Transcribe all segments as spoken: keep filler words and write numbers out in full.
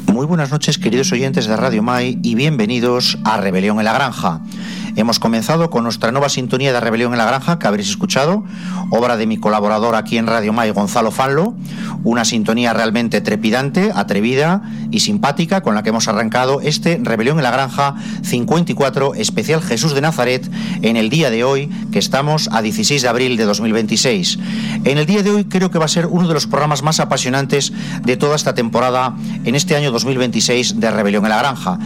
Muy buenas noches, queridos oyentes de Radio Mai, y bienvenidos a Rebelión en la Granja. Hemos comenzado con nuestra nueva sintonía de Rebelión en la Granja, que habréis escuchado, obra de mi colaborador aquí en Radio Mai, Gonzalo Fanlo, una sintonía realmente trepidante, atrevida y simpática, con la que hemos arrancado este Rebelión en la Granja cincuenta y cuatro, especial Jesús de Nazaret, en el día de hoy, que estamos a dieciséis de abril de dos mil veintiséis. En el día de hoy creo que va a ser uno de los programas más apasionantes de toda esta temporada, en este año dos mil veintiséis de Rebelión en la Granja.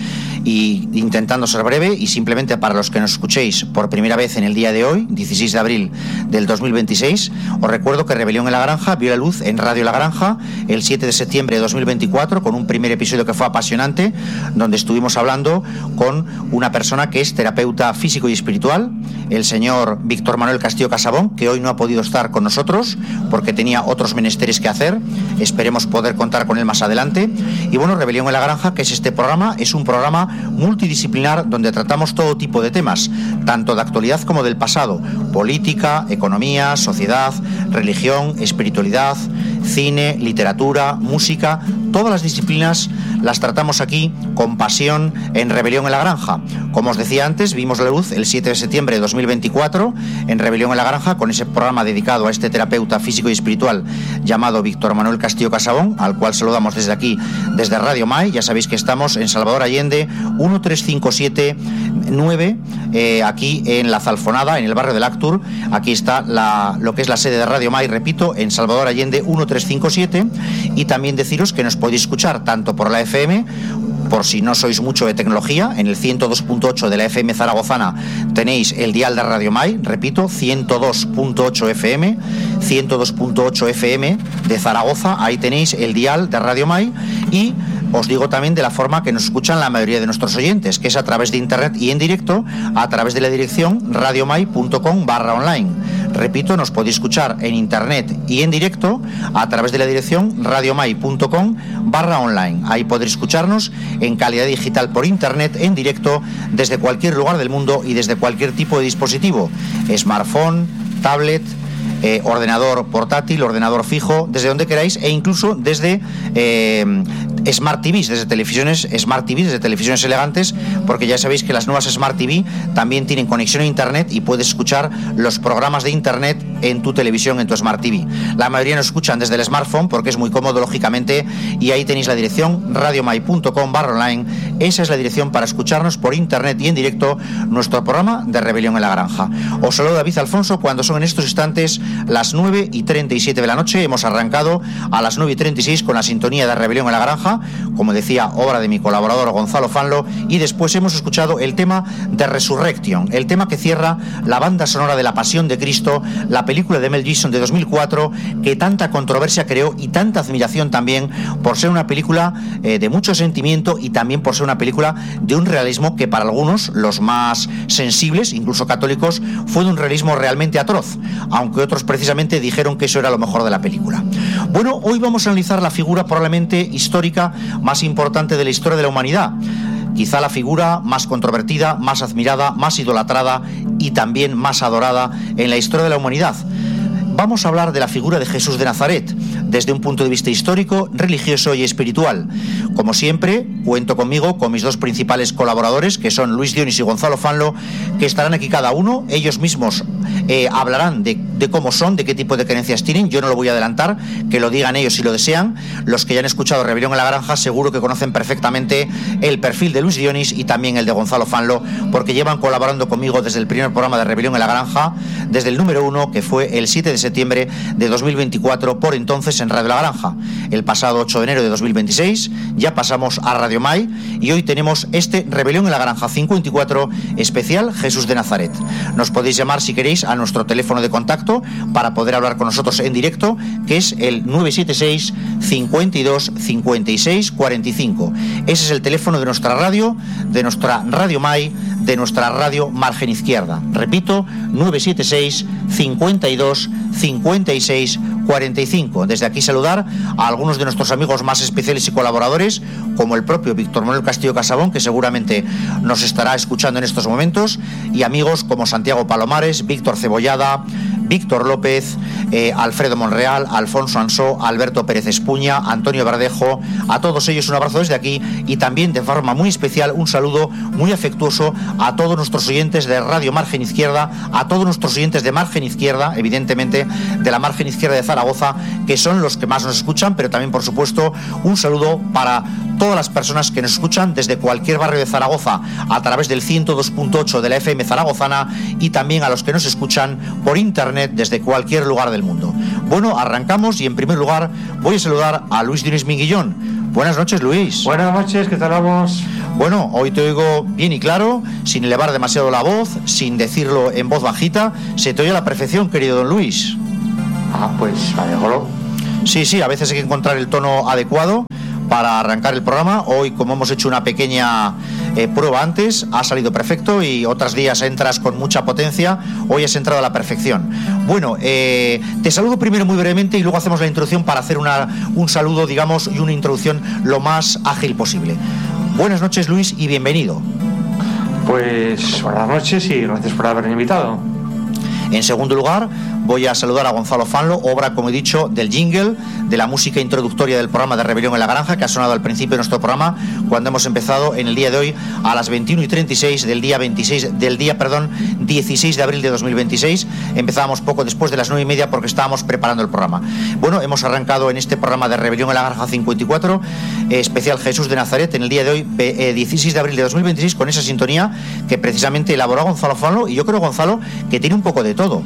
Y intentando ser breve, y simplemente para los que nos escuchéis por primera vez en el día de hoy, dieciséis de abril del dos mil veintiséis, os recuerdo que Rebelión en la Granja vio la luz en Radio La Granja el siete de septiembre de dos mil veinticuatro, con un primer episodio que fue apasionante, donde estuvimos hablando con una persona que es terapeuta físico y espiritual, el señor Víctor Manuel Castillo Casabón, que hoy no ha podido estar con nosotros porque tenía otros menesteres que hacer. Esperemos poder contar con él más adelante. Y bueno, Rebelión en la Granja, que es este programa, es un programa multidisciplinar donde tratamos todo tipo de temas, tanto de actualidad como del pasado: política, economía, sociedad, religión, espiritualidad, cine, literatura, música. Todas las disciplinas las tratamos aquí con pasión en Rebelión en la Granja. Como os decía antes, vimos la luz el siete de septiembre de dos mil veinticuatro en Rebelión en la Granja, con ese programa dedicado a este terapeuta físico y espiritual llamado Víctor Manuel Castillo Casabón, al cual saludamos desde aquí, desde Radio Mai. Ya sabéis que estamos en Salvador Allende uno tres cinco siete nueve, eh, aquí en La Zalfonada, en el barrio del Actur. Aquí está la, lo que es la sede de Radio Mai, repito, en Salvador Allende uno tres cinco siete. Y también deciros que nos podéis escuchar tanto por la F M, por si no sois mucho de tecnología, en el ciento dos punto ocho de la F M zaragozana tenéis el dial de Radio Mai, repito, ciento dos punto ocho F M, ciento dos punto ocho F M de Zaragoza, ahí tenéis el dial de Radio Mai. Y os digo también de la forma que nos escuchan la mayoría de nuestros oyentes, que es a través de internet y en directo, a través de la dirección radiomai punto com barra online. Repito, nos podéis escuchar en internet y en directo a través de la dirección radiomai punto com barra online. Ahí podréis escucharnos en calidad digital por internet, en directo, desde cualquier lugar del mundo y desde cualquier tipo de dispositivo: smartphone, tablet, Eh, ordenador portátil, ordenador fijo, desde donde queráis, e incluso desde eh, Smart T Vs, desde televisiones Smart T V, desde televisiones elegantes, porque ya sabéis que las nuevas Smart T V también tienen conexión a internet y puedes escuchar los programas de internet en tu televisión, en tu Smart T V. La mayoría nos escuchan desde el smartphone porque es muy cómodo, lógicamente, y ahí tenéis la dirección radiomai punto com barra online. Esa es la dirección para escucharnos por internet y en directo nuestro programa de Rebelión en la Granja. Os saludo David Alfonso cuando son en estos instantes las nueve y treinta y siete de la noche. Hemos arrancado a las nueve y treinta y seis con la sintonía de Rebelión en la Granja, como decía, obra de mi colaborador Gonzalo Fanlo, y después hemos escuchado el tema de Resurrection, el tema que cierra la banda sonora de La Pasión de Cristo, la película de Mel Gibson de dos mil cuatro, que tanta controversia creó y tanta admiración también, por ser una película eh, de mucho sentimiento, y también por ser una película de un realismo que para algunos, los más sensibles, incluso católicos, fue de un realismo realmente atroz, aunque otros precisamente dijeron que eso era lo mejor de la película. Bueno, hoy vamos a analizar la figura probablemente histórica más importante de la historia de la humanidad, quizá la figura más controvertida, más admirada, más idolatrada y también más adorada en la historia de la humanidad. Vamos a hablar de la figura de Jesús de Nazaret desde un punto de vista histórico, religioso y espiritual. Como siempre, cuento conmigo con mis dos principales colaboradores, que son Luis Dionis y Gonzalo Fanlo, que estarán aquí cada uno. Ellos mismos eh, hablarán de, de cómo son, de qué tipo de creencias tienen. Yo no lo voy a adelantar, que lo digan ellos si lo desean. Los que ya han escuchado Rebelión en la Granja seguro que conocen perfectamente el perfil de Luis Dionis y también el de Gonzalo Fanlo, porque llevan colaborando conmigo desde el primer programa de Rebelión en la Granja, desde el número uno, que fue el siete de septiembre de dos mil veinticuatro, por entonces en Radio La Granja. El pasado ocho de enero de dos mil veintiséis ya pasamos a Radio Mai y hoy tenemos este Rebelión en la Granja cincuenta y cuatro especial Jesús de Nazaret. Nos podéis llamar si queréis a nuestro teléfono de contacto para poder hablar con nosotros en directo, que es el nueve siete seis, cincuenta y dos, cincuenta y seis, cuarenta y cinco. Ese es el teléfono de nuestra radio, de nuestra Radio Mai, de nuestra radio Margen Izquierda. Repito, nueve siete seis, cincuenta y dos, cincuenta y seis, cuarenta y cinco. Desde aquí saludar a algunos de nuestros amigos más especiales y colaboradores, como el propio Víctor Manuel Castillo Casabón, que seguramente nos estará escuchando en estos momentos, y amigos como Santiago Palomares, Víctor Cebollada, Víctor López, eh, Alfredo Monreal, Alfonso Ansó, Alberto Pérez Espuña, Antonio Verdejo. A todos ellos un abrazo desde aquí y también de forma muy especial un saludo muy afectuoso a todos nuestros oyentes de Radio Margen Izquierda, a todos nuestros oyentes de Margen Izquierda, evidentemente de la Margen Izquierda de Zaragoza, que son los que más nos escuchan, pero también, por supuesto, un saludo para todas las personas que nos escuchan desde cualquier barrio de Zaragoza a través del ciento dos punto ocho de la F M zaragozana y también a los que nos escuchan por internet desde cualquier lugar del mundo. Bueno, arrancamos y en primer lugar voy a saludar a Luis Dionis Minguillón. Buenas noches, Luis. Buenas noches, ¿qué tal vamos? Bueno, hoy te oigo bien y claro, sin elevar demasiado la voz, sin decirlo en voz bajita. Se te oye a la perfección, querido don Luis. Ah, pues me alegro. Sí, sí, a veces hay que encontrar el tono adecuado para arrancar el programa. Hoy, como hemos hecho una pequeña eh, prueba antes, ha salido perfecto y otros días entras con mucha potencia. Hoy has entrado a la perfección. Bueno, eh, te saludo primero muy brevemente y luego hacemos la introducción para hacer una, un saludo, digamos, y una introducción lo más ágil posible. Buenas noches, Luis, y bienvenido. Pues buenas noches y gracias por haberme invitado. En segundo lugar, voy a saludar a Gonzalo Fanlo, obra, como he dicho, del jingle, de la música introductoria del programa de Rebelión en la Granja, que ha sonado al principio de nuestro programa, cuando hemos empezado en el día de hoy a las veintiuno y treinta y seis del día veintiséis, del día, perdón, dieciséis de abril de dos mil veintiséis. Empezábamos poco después de las nueve y media porque estábamos preparando el programa. Bueno, hemos arrancado en este programa de Rebelión en la Granja cincuenta y cuatro, eh, especial Jesús de Nazaret, en el día de hoy, eh, dieciséis de abril de dos mil veintiséis, con esa sintonía que precisamente elaboró Gonzalo Fanlo, y yo creo, Gonzalo, que tiene un poco de todo.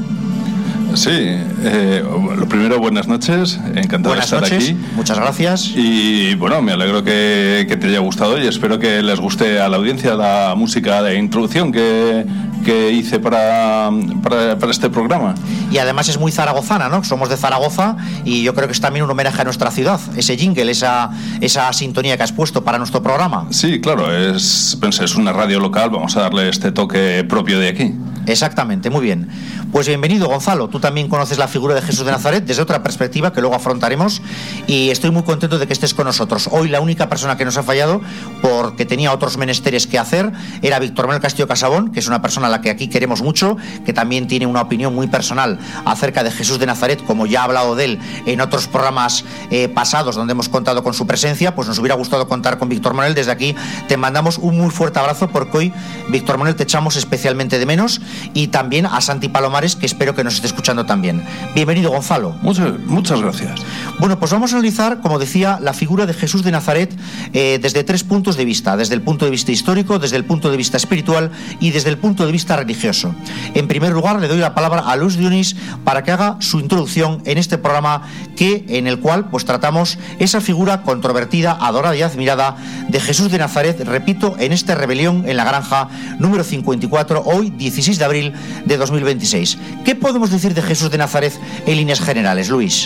Sí, eh, lo primero, buenas noches, encantado buenas de estar noches, aquí. Muchas gracias. Y bueno, me alegro que, que te haya gustado y espero que les guste a la audiencia la música de introducción que, que hice para, para, para este programa. Y además es muy zaragozana, ¿no? Somos de Zaragoza y yo creo que es también un homenaje a nuestra ciudad, ese jingle, esa, esa sintonía que has puesto para nuestro programa. Sí, claro, es, pensé, es una radio local, vamos a darle este toque propio de aquí. Exactamente, muy bien. Pues bienvenido, Gonzalo. Tú también conoces la figura de Jesús de Nazaret desde otra perspectiva que luego afrontaremos y estoy muy contento de que estés con nosotros. Hoy la única persona que nos ha fallado porque tenía otros menesteres que hacer era Víctor Manuel Castillo Casabón, que es una persona a la que aquí queremos mucho, que también tiene una opinión muy personal acerca de Jesús de Nazaret, como ya ha hablado de él en otros programas eh, pasados donde hemos contado con su presencia. Pues nos hubiera gustado contar con Víctor Manuel. Desde aquí te mandamos un muy fuerte abrazo porque hoy, Víctor Manuel, te echamos especialmente de menos, y también a Santi Palomares, que espero que nos esté escuchando también. Bienvenido, Gonzalo. Muchas, muchas gracias. Bueno, pues vamos a analizar, como decía, la figura de Jesús de Nazaret eh, desde tres puntos de vista: desde el punto de vista histórico, desde el punto de vista espiritual y desde el punto de vista religioso. En primer lugar, le doy la palabra a Luis Dionis para que haga su introducción en este programa, que en el cual pues tratamos esa figura controvertida, adorada y admirada de Jesús de Nazaret, repito, en esta Rebelión en la Granja número cincuenta y cuatro, hoy dieciséis de abril de dos mil veintiséis. ¿Qué podemos decir de Jesús de Nazaret en líneas generales, Luis?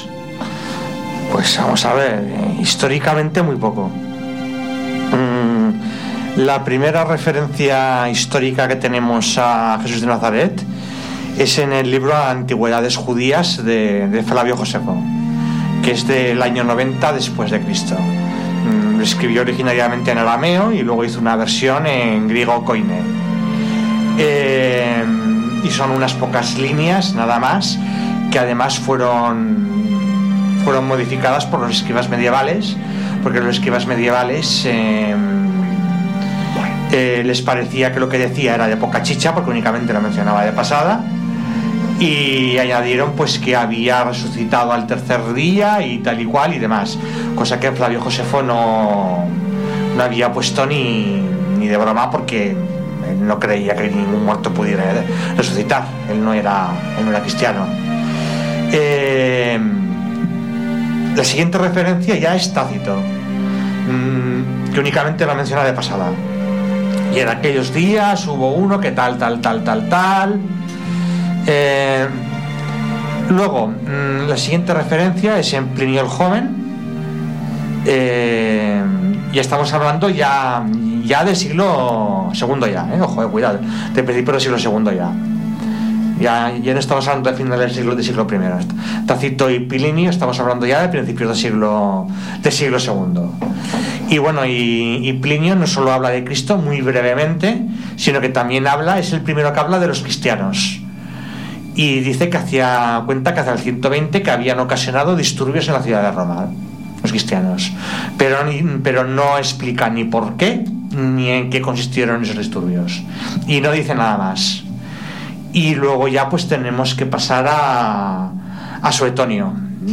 Pues vamos a ver, eh, históricamente muy poco. Mm, la primera referencia histórica que tenemos a Jesús de Nazaret es en el libro Antigüedades Judías de, de Flavio Josefo, que es del año noventa después de Cristo. Mm, lo escribió originariamente en arameo y luego hizo una versión en griego koine. Eh, y son unas pocas líneas nada más, que además fueron fueron modificadas por los escribas medievales, porque los escribas medievales eh, eh, les parecía que lo que decía era de poca chicha, porque únicamente lo mencionaba de pasada, y añadieron pues que había resucitado al tercer día y tal y cual y demás, cosa que Flavio Josefo no, no había puesto ni, ni de broma, porque él no creía que ningún muerto pudiera resucitar. Él no era, él no era cristiano. Eh, la siguiente referencia ya es Tácito, mmm, que únicamente la menciona de pasada. Y en aquellos días hubo uno que tal, tal, tal, tal, tal. Eh, luego, mmm, la siguiente referencia es en Plinio el Joven. Eh, y estamos hablando ya ya del siglo segundo ya, ¿eh? Ojo, eh, cuidado, de principio del siglo segundo ya. Ya, ya no estamos hablando de finales del siglo, del siglo primero. Tácito y Plinio estamos hablando ya de principios del siglo, del siglo segundo. Y bueno, y, y Plinio no solo habla de Cristo muy brevemente, sino que también habla, es el primero que habla de los cristianos. y dice que hacía cuenta que hacia el ciento veinte que habían ocasionado disturbios en la ciudad de Roma, los cristianos, pero, pero no explica ni por qué ni en qué consistieron esos disturbios, y no dice nada más. Y luego ya pues tenemos que pasar a, a Suetonio.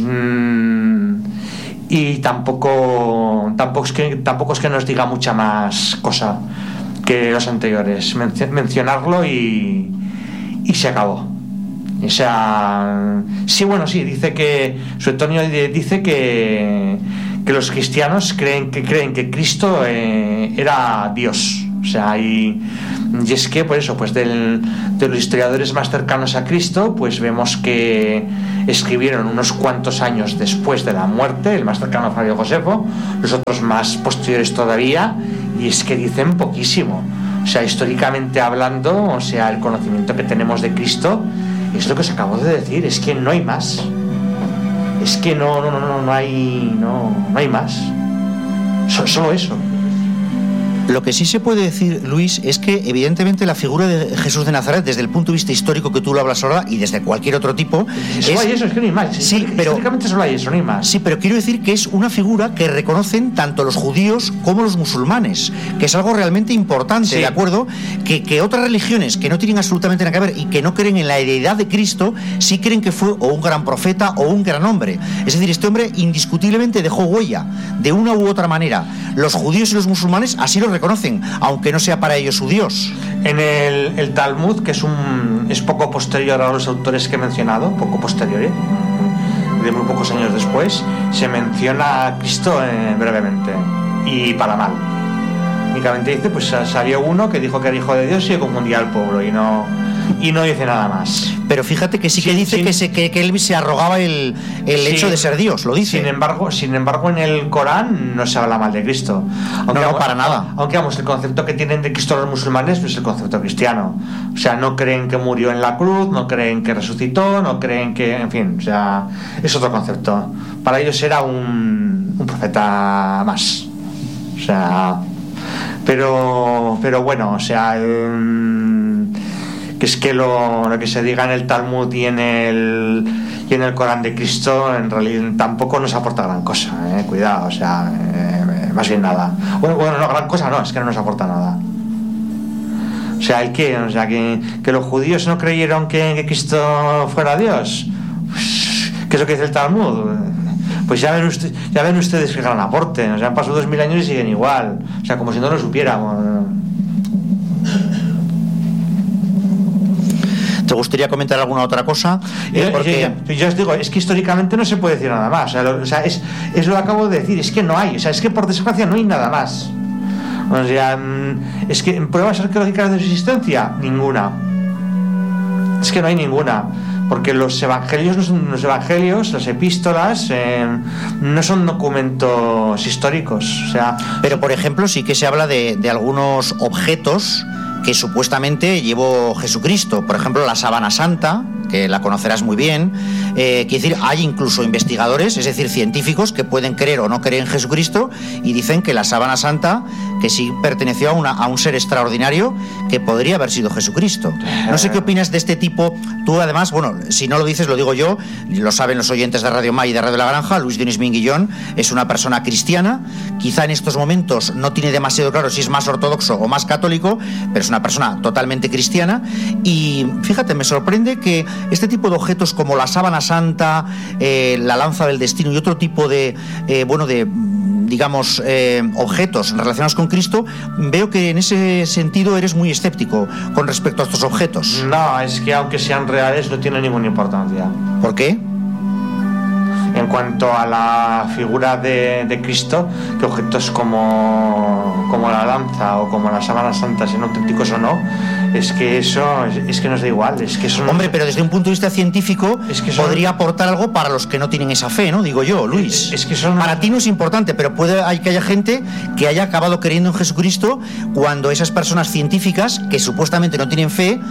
Mm, y tampoco tampoco es que tampoco es que nos diga mucha más cosa que los anteriores. Men- mencionarlo y, y se acabó. O sea, sí, bueno, sí, dice que Suetonio dice que, que los cristianos creen que creen que Cristo eh, era Dios. O sea, y, y es que, por eso, pues del, de los historiadores más cercanos a Cristo, pues vemos que escribieron unos cuantos años después de la muerte, el más cercano a Flavio Josefo, los otros más posteriores todavía, y es que dicen poquísimo. O sea, históricamente hablando, o sea, el conocimiento que tenemos de Cristo es lo que os acabo de decir, es que no hay más. Es que no, no, no, no, no hay, no, no hay más. So, solo eso. Lo que sí se puede decir, Luis, es que evidentemente la figura de Jesús de Nazaret, desde el punto de vista histórico que tú lo hablas ahora y desde cualquier otro tipo, solo es, hay eso, es que no hay más. Sí, pero históricamente solo hay eso, no hay más. Sí, pero quiero decir que es una figura que reconocen tanto los judíos como los musulmanes, que es algo realmente importante, sí. ¿De acuerdo? Que, que otras religiones que no tienen absolutamente nada que ver y que no creen en la deidad de Cristo, sí creen que fue o un gran profeta o un gran hombre. Es decir, este hombre indiscutiblemente dejó huella de una u otra manera. Los judíos y los musulmanes así lo reconocen, aunque no sea para ellos su Dios. En el, el Talmud, que es un es poco posterior a los autores que he mencionado, poco posterior, ¿eh? de muy pocos años después, se menciona a Cristo eh, brevemente, y para mal. Únicamente dice, pues salió uno que dijo que era hijo de Dios y confundía al pueblo, y no y no dice nada más. Pero fíjate que sí que sin, dice sin, que, se, que, que él se arrogaba el, el sin, hecho de ser Dios, lo dice. Sin embargo, sin embargo, en el Corán no se habla mal de Cristo. Aunque, no, no, para nada. Aunque vamos, el concepto que tienen de Cristo los musulmanes no es el concepto cristiano. O sea, no creen que murió en la cruz, no creen que resucitó, no creen que, en fin, o sea, es otro concepto. Para ellos era un, un profeta más. O sea, pero, pero bueno, o sea. Um, que es que lo, lo que se diga en el Talmud y en el y en el Corán de Cristo en realidad tampoco nos aporta gran cosa, eh, cuidado, o sea, eh, más bien nada. Bueno, bueno, no, gran cosa no, es que no nos aporta nada. O sea, el que, o sea, que, que los judíos no creyeron que, que Cristo fuera Dios, pues, ¿qué es lo que dice el Talmud? Pues ya ven, usted, ya ven ustedes qué gran aporte, o sea, han pasado dos mil años y siguen igual, o sea, como si no lo supiéramos. ¿Te gustaría comentar alguna otra cosa? Eh, porque... yo, yo, yo os digo, es que históricamente no se puede decir nada más. O sea, lo, o sea es, es lo que acabo de decir, es que no hay, o sea, es que por desgracia no hay nada más. O sea, es que pruebas arqueológicas de su existencia, ninguna. Es que no hay ninguna. Porque los evangelios no son los evangelios, las epístolas eh, no son documentos históricos. O sea, pero por ejemplo sí que se habla de, de algunos objetos que supuestamente llevó Jesucristo, por ejemplo la sábana santa, que la conocerás muy bien. Eh, quiere decir, hay incluso investigadores, es decir, científicos, que pueden creer o no creer en Jesucristo y dicen que la sábana santa, que sí perteneció a, una, a un ser extraordinario que podría haber sido Jesucristo. No sé qué opinas de este tipo. Tú además, bueno, si no lo dices lo digo yo, lo saben los oyentes de Radio May y de Radio La Granja. Luis Dionis Minguillón es una persona cristiana, quizá en estos momentos no tiene demasiado claro si es más ortodoxo o más católico, pero es una persona totalmente cristiana. Y fíjate, me sorprende que este tipo de objetos como la sábana santa, eh, la lanza del destino y otro tipo de, eh, bueno, de digamos, eh, objetos relacionados con Cristo, veo que en ese sentido eres muy escéptico con respecto a estos objetos. No, es que aunque sean reales no tienen ninguna importancia. ¿Por qué? En cuanto a la figura de, de Cristo, que objetos como, como la lanza o como la sábana santa, sean auténticos o no, es que eso es, es que nos da igual. Es que eso Hombre, no... pero desde un punto de vista científico es que son... podría aportar algo para los que no tienen esa fe, ¿no? Digo yo, Luis. Es, es que son... Para ti no es importante, pero puede hay que haya gente que haya acabado creyendo en Jesucristo cuando esas personas científicas que supuestamente no tienen fe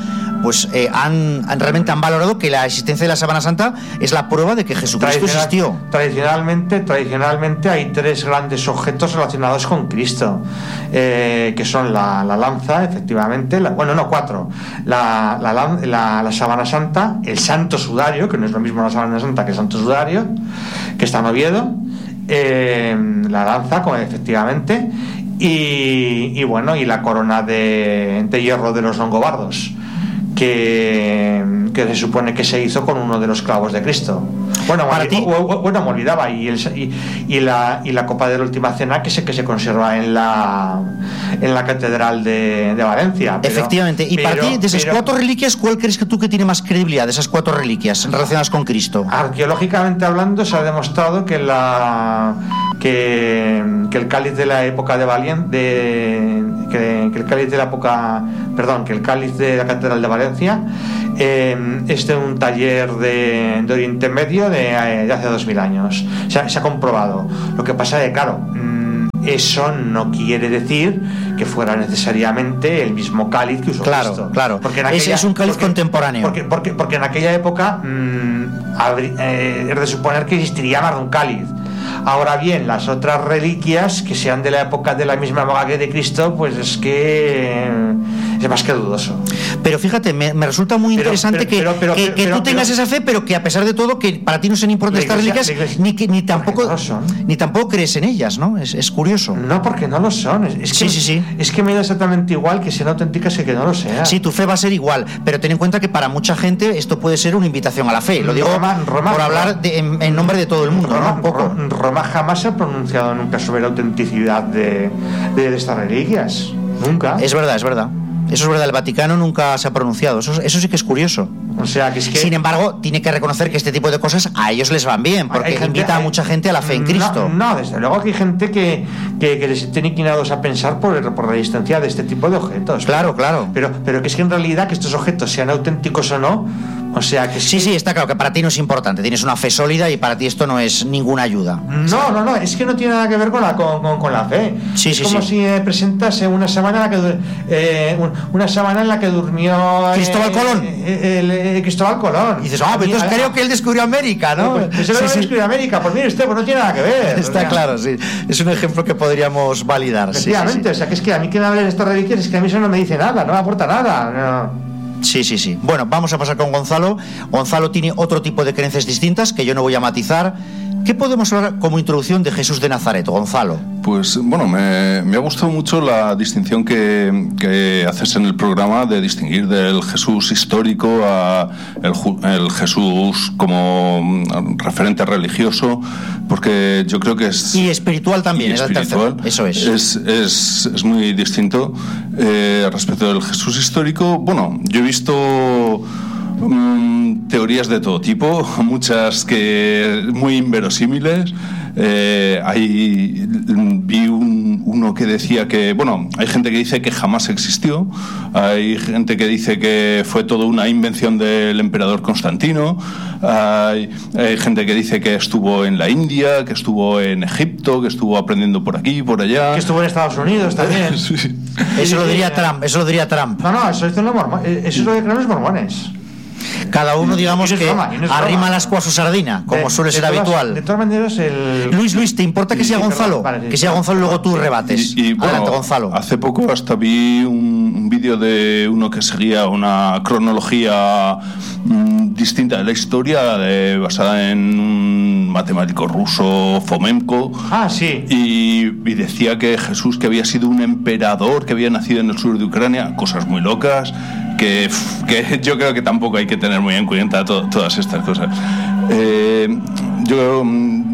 pues eh, han, han realmente han valorado que la existencia de la Sábana Santa es la prueba de que Jesucristo Tradicional, existió. Tradicionalmente, tradicionalmente hay tres grandes objetos relacionados con Cristo, eh, que son la, la lanza, efectivamente, la, bueno, no, cuatro, la, la, la, la Sábana Santa, el Santo Sudario, que no es lo mismo la Sábana Santa que el Santo Sudario, que está en Oviedo, eh, la lanza, como efectivamente, y, y bueno, y la corona de, de hierro de los longobardos, que, que se supone que se hizo con uno de los clavos de Cristo. Bueno, Para me, ti... bueno, me olvidaba, y, el, y, y, la, y la copa de la última cena que se, que se conserva en la en la catedral de, de Valencia. Pero, efectivamente, y pero, para ti, de esas pero, cuatro reliquias, ¿cuál crees que tú que tiene más credibilidad de esas cuatro reliquias relacionadas con Cristo? Arqueológicamente hablando, se ha demostrado que la que, que el cáliz de la época de Valencia, de, que, que el cáliz de la época, perdón, que el cáliz de la catedral de Valencia eh, es de un taller de, de Oriente Medio de, de hace dos mil años. Se ha, se ha comprobado. Lo que pasa es que, claro, eso no quiere decir que fuera necesariamente el mismo cáliz que usó claro, Cristo. Claro, porque aquella, ese es un cáliz porque, contemporáneo. Porque, porque, porque en aquella época mmm, habría, eh, es de suponer que existiría más de un cáliz. Ahora bien, las otras reliquias que sean de la época de la misma época que de Cristo, pues es que es más que dudoso. Pero fíjate, me, me resulta muy pero, interesante pero, que, pero, pero, que, que pero, tú tengas pero, esa fe, pero que a pesar de todo, que para ti no sean importantes estas reliquias, ni, que, ni, tampoco, no ni tampoco crees en ellas, ¿no? Es, es curioso. No, porque no lo son. Es, es que, sí, sí, sí. Es que me da exactamente igual que sean auténticas que que no lo sea. Sí, tu fe va a ser igual, pero ten en cuenta que para mucha gente esto puede ser una invitación a la fe. Lo digo Roma, Roma, por hablar de, en, en nombre de todo el mundo, Roma, ¿no? Un poco. Roma jamás se ha pronunciado nunca sobre la autenticidad de, de estas reliquias. Nunca. Es verdad, es verdad. Eso es verdad, el Vaticano nunca se ha pronunciado. Eso, eso sí que es curioso. O sea, que es que... Sin embargo, tiene que reconocer que este tipo de cosas a ellos les van bien, porque gente, invita a mucha gente a la fe en Cristo. No, no desde luego que hay gente que, que, que les tiene inclinados a pensar por, por la existencia de este tipo de objetos. Claro, claro. Pero, pero que es que en realidad que estos objetos sean auténticos o no, o sea que... Sí, sí, sí, está claro que para ti no es importante. Tienes una fe sólida y para ti esto no es ninguna ayuda. No, no, no, es que no tiene nada que ver con la, con, con, con la fe. Sí, es sí, como sí. si eh, presentase una sábana en la que, eh, una sábana en la que durmió... Cristóbal eh, Colón. Eh, el, el, el Cristóbal Colón. Y dices, ah, pero entonces creo que él descubrió América, ¿no? Pues, pues, pues sí, sí. descubrió América. Pues mire usted, pues no tiene nada que ver. Está o sea, claro, sí. Es un ejemplo que podríamos validar. Efectivamente, sí, sí, sí. O sea, que es que a mí que me hable de estas reliquias es que a mí eso no me dice nada, no me aporta nada. No. Sí, sí, sí. Bueno, vamos a pasar con Gonzalo. Gonzalo tiene otro tipo de creencias distintas que yo no voy a matizar. ¿Qué podemos hablar como introducción de Jesús de Nazaret, Gonzalo? Pues bueno, me, me ha gustado mucho la distinción que, que haces en el programa de distinguir del Jesús histórico a el, el Jesús como referente religioso, porque yo creo que es... Y espiritual también, y espiritual, el eso es. Es, es, es muy distinto eh, respecto del Jesús histórico. Bueno, yo he visto... Um, teorías de todo tipo, muchas que muy inverosímiles. Eh, hay, vi un, uno que decía que, bueno, hay gente que dice que jamás existió, hay gente que dice que fue todo una invención del emperador Constantino, hay, hay gente que dice que estuvo en la India, que estuvo en Egipto, que estuvo aprendiendo por aquí, por allá, que estuvo en Estados Unidos también. Sí. Eso lo diría Trump, eso lo diría Trump. No, no, eso, eso, es, lo mormo, eso es lo que creen los mormones. Cada uno, digamos, no que broma, no arrima broma. las cuas a su sardina, como de, suele de ser todas, habitual. De todas maneras, el... Luis, Luis, ¿te importa que sí, sea sí, Gonzalo? Perdón, vale, que sea Gonzalo y luego tú rebates. Y, y, bueno, adelante, Gonzalo. Hace poco hasta vi un, un vídeo de uno que seguía una cronología mmm, distinta de la historia, de, basada en un matemático ruso, Fomenko. Ah, sí. Y, y decía que Jesús, que había sido un emperador, que había nacido en el sur de Ucrania, cosas muy locas, que, que yo creo que tampoco hay que tener muy en cuenta to, todas estas cosas. Eh, yo,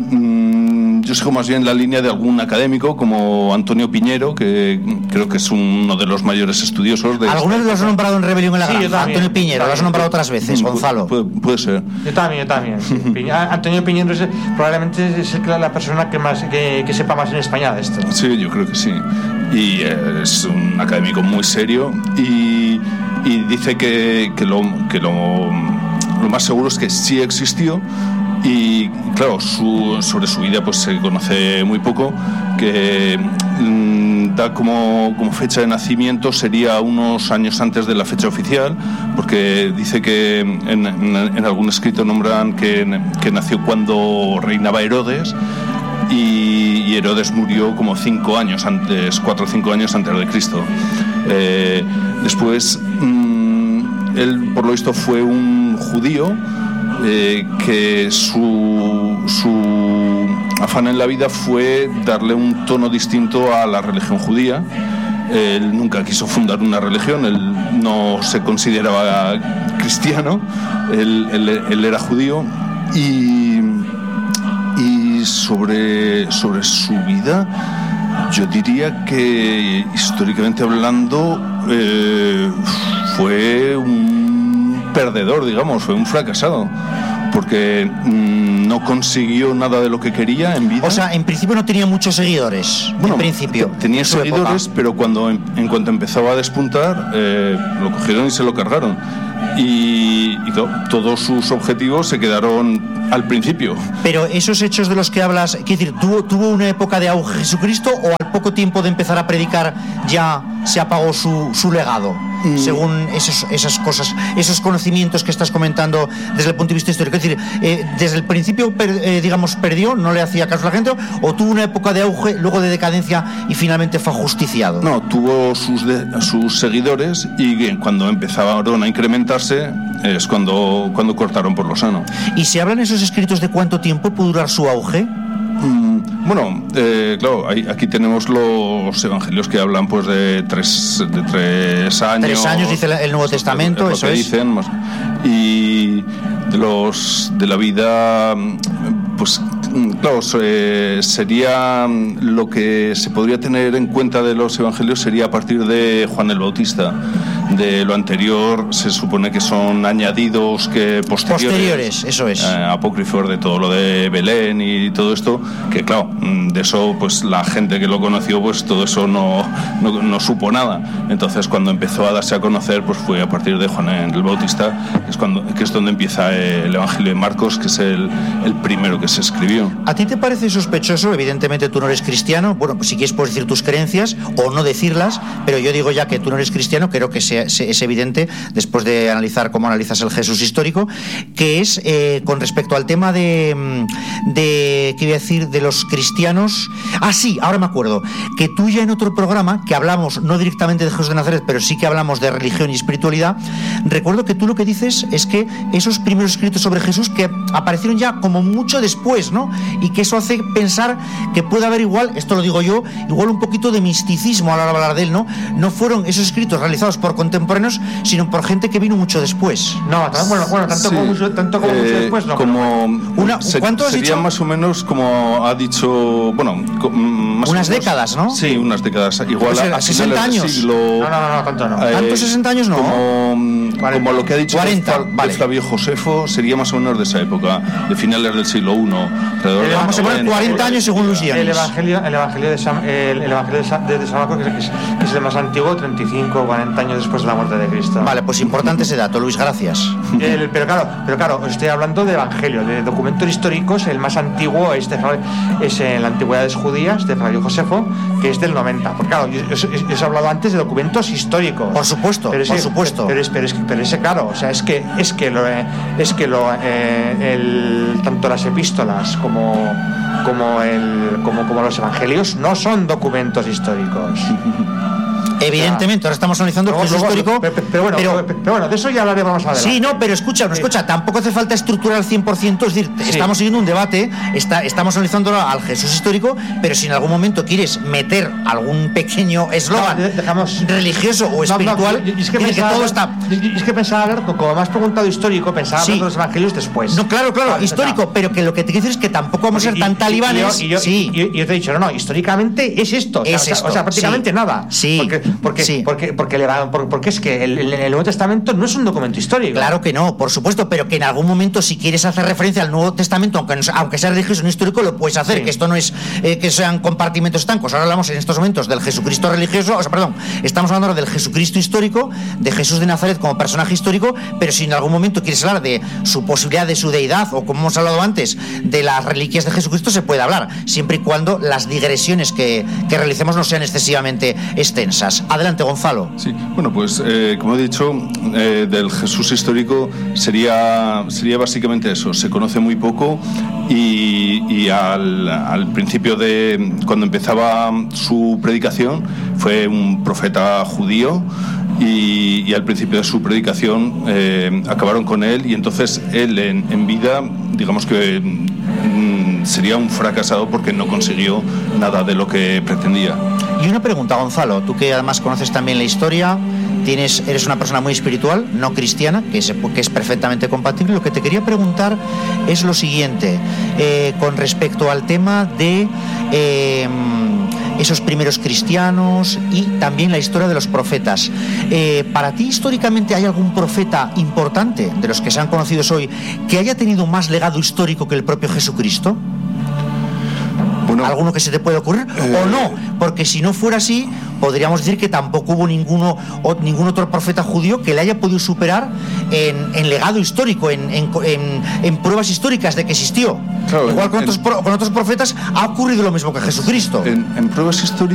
mm, yo sigo más bien la línea de algún académico como Antonio Piñero, que creo que es uno de los mayores estudiosos de... ¿Algunos lo has nombrado en Rebelión en la sí, Granja? Antonio Piñero, lo has nombrado otras veces, Gonzalo. Puede, puede ser. Yo también, yo también. Sí. Antonio Piñero es, probablemente es la persona que más que, que sepa más en España de esto. Sí, yo creo que sí. Y eh, es un académico muy serio y, y dice que, que, lo, que lo, lo más seguro es que sí existió. Y claro, su, sobre su vida pues se conoce muy poco, que da como, como fecha de nacimiento sería unos años antes de la fecha oficial, porque dice que en, en, en algún escrito nombran que, que nació cuando reinaba Herodes, y, y Herodes murió como cinco años antes, cuatro o cinco años antes de Cristo. Eh, después, mmm, él por lo visto fue un judío eh, que su, su afán en la vida fue darle un tono distinto a la religión judía. Él nunca quiso fundar una religión, él no se consideraba cristiano, él, él, él era judío. Y, y sobre, sobre su vida, yo diría que históricamente hablando eh, fue un perdedor, digamos, fue un fracasado, porque mmm, no consiguió nada de lo que quería en vida. O sea, en principio no tenía muchos seguidores. Bueno, en principio tenía seguidores, época. Pero cuando en, en cuanto empezaba a despuntar, eh, lo cogieron y se lo cargaron. Y, y claro, todos sus objetivos se quedaron al principio. Pero esos hechos de los que hablas, quiero decir, ¿tuvo, tuvo una época de auge Jesucristo o al poco tiempo de empezar a predicar ya se apagó su, su legado? Mm. Según esos, esas cosas, esos conocimientos que estás comentando desde el punto de vista histórico. Es decir, eh, desde el principio, per, eh, digamos, perdió, no le hacía caso a la gente, o tuvo una época de auge, luego de decadencia y finalmente fue ajusticiado. No, tuvo sus, de, sus seguidores y cuando empezaron a incrementarse es cuando, cuando cortaron por lo sano. ¿Y se hablan esos escritos de cuánto tiempo pudo durar su auge? Mm, bueno, eh, claro, hay, aquí tenemos los evangelios que hablan pues de tres, de tres años. Tres años dice el Nuevo Testamento, es eso es. Dicen, más, y de los de la vida, pues claro, eh, sería lo que se podría tener en cuenta de los evangelios sería a partir de Juan el Bautista. De lo anterior se supone que son añadidos que posteriores, posteriores eso es, eh, apócrifos de todo lo de Belén y todo esto, que claro, de eso pues la gente que lo conoció pues todo eso no, no, no supo nada. Entonces cuando empezó a darse a conocer pues fue a partir de Juan el Bautista, que es, cuando, que es donde empieza el Evangelio de Marcos, que es el, el primero que se escribió. ¿A ti te parece sospechoso? Evidentemente tú no eres cristiano, bueno, pues si quieres puedes decir tus creencias o no decirlas, pero yo digo ya que tú no eres cristiano, creo que sea es evidente, después de analizar cómo analizas el Jesús histórico, que es eh, con respecto al tema de, de, ¿qué iba a decir?, de los cristianos. Ah, sí, ahora me acuerdo, que tú ya en otro programa, que hablamos no directamente de Jesús de Nazaret, pero sí que hablamos de religión y espiritualidad, recuerdo que tú lo que dices es que esos primeros escritos sobre Jesús que aparecieron ya como mucho después, ¿no? Y que eso hace pensar que puede haber igual, esto lo digo yo, igual un poquito de misticismo a la hora de hablar de él, ¿no? No fueron esos escritos realizados por contemporáneos, sino por gente que vino mucho después. No, bueno, bueno tanto sí. como, mucho, tanto como eh, mucho después, no. Como una, se, ¿Cuánto has sería dicho? Más o menos como ha dicho, bueno, más unas o menos, décadas, ¿no? Sí, unas décadas. Igual pues a, a sesenta años. Siglo, no, no, no, tanto no. Eh, ¿Tanto sesenta años no? Como, como lo que ha dicho cuarenta, de vale. Flavio Josefo, sería más o menos de esa época, de finales del siglo primero. Eh, vamos a poner cuarenta años según Luis Llanes. El Evangelio, el Evangelio de San, el, el Evangelio de San, de, de San Marcos, que es, que es el más antiguo, treinta y cinco o cuarenta años después de la muerte de Cristo. Vale, pues importante ese dato, Luis, gracias. El, pero claro, pero claro, estoy hablando de Evangelio, de documentos históricos. El más antiguo es, de, es en la Antigüedades Judías de Flavio Josefo, que es del noventa. Porque claro, yo, yo, yo os he hablado antes de documentos históricos. Por supuesto, pero por ese, supuesto. Pero, es, pero, es, pero ese, claro, o sea, es que es que lo, es que lo, eh, el, tanto las epístolas como como el como como los evangelios no son documentos históricos. Evidentemente, ahora estamos analizando el Jesús histórico. Pero, pero, pero, bueno, pero, pero, pero bueno, de eso ya hablaremos más adelante. Sí, no, pero escucha, no escucha, tampoco hace falta estructurar al cien por ciento, es decir, sí. Estamos siguiendo un debate, está, estamos analizando al Jesús histórico, pero si en algún momento quieres meter algún pequeño eslogan no, religioso o espiritual, no, no, es que, pensaba, que todo está... Es que pensaba, como me has preguntado histórico, pensaba sí. ver los evangelios después. No, claro, claro, ah, histórico, no. Pero que lo que te quiero decir es que tampoco vamos a ser tan talibanes. Y yo, y yo, sí. y yo, y yo te he dicho, no, no, históricamente es esto, es o sea, esto, o sea prácticamente sí. nada. Sí. Porque, porque, Sí. porque, porque, le va, porque, porque es que el, el, el Nuevo Testamento no es un documento histórico. Claro que no, por supuesto, pero que en algún momento, si quieres hacer referencia al Nuevo Testamento, aunque, aunque sea religioso, no histórico, lo puedes hacer, sí. que esto no es eh, que sean compartimentos estancos. Ahora hablamos en estos momentos del Jesucristo religioso, o sea, perdón, estamos hablando del Jesucristo histórico, de Jesús de Nazaret como personaje histórico, pero si en algún momento quieres hablar de su posibilidad de su deidad, o como hemos hablado antes, de las reliquias de Jesucristo, se puede hablar, siempre y cuando las digresiones que, que realicemos no sean excesivamente extensas. Adelante, Gonzalo. Sí, bueno, pues eh, como he dicho, eh, del Jesús histórico sería, sería básicamente eso, se conoce muy poco y, y al, al principio de, cuando empezaba su predicación, fue un profeta judío. Y, y al principio de su predicación eh, acabaron con él, y entonces él en, en vida, digamos que mm, sería un fracasado porque no consiguió nada de lo que pretendía. Y una pregunta, Gonzalo, tú que además conoces también la historia, tienes, eres una persona muy espiritual, no cristiana, que es, que es perfectamente compatible. Lo que te quería preguntar es lo siguiente, eh, con respecto al tema de eh, esos primeros cristianos y también la historia de los profetas. Eh, ¿Para ti históricamente hay algún profeta importante de los que sean conocidos hoy que haya tenido más legado histórico que el propio Jesucristo? Bueno, ¿alguno que se te puede ocurrir? Eh... ¿O no? Porque si no fuera así, podríamos decir que tampoco hubo ninguno o ningún otro profeta judío que le haya podido superar en, en legado histórico, en, en, en, en pruebas históricas de que existió. Claro, Igual en, con, otros, en, con otros profetas ha ocurrido lo mismo que Jesucristo. En, en pruebas históricas